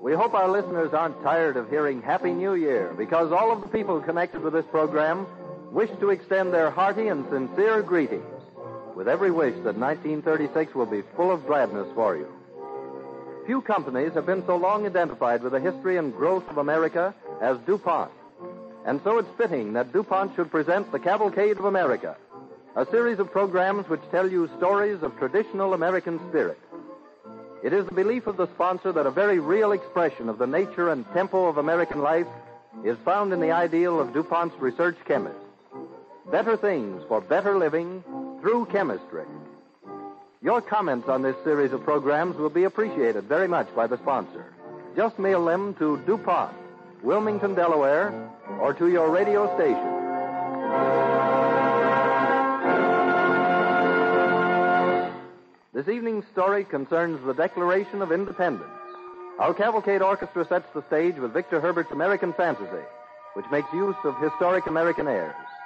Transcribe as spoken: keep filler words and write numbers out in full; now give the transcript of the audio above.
We hope our listeners aren't tired of hearing Happy New Year, because all of the people connected with this program wish to extend their hearty and sincere greetings, with every wish that nineteen thirty-six will be full of gladness for you. Few companies have been so long identified with the history and growth of America as DuPont. And so it's fitting that DuPont should present the Cavalcade of America, a series of programs which tell you stories of traditional American spirit. It is the belief of the sponsor that a very real expression of the nature and tempo of American life is found in the ideal of DuPont's research chemists. Better things for better living through chemistry. Your comments on this series of programs will be appreciated very much by the sponsor. Just mail them to DuPont, Wilmington, Delaware, or to your radio station. This evening's story concerns the Declaration of Independence. Our Cavalcade Orchestra sets the stage with Victor Herbert's American Fantasy, which makes use of historic American airs.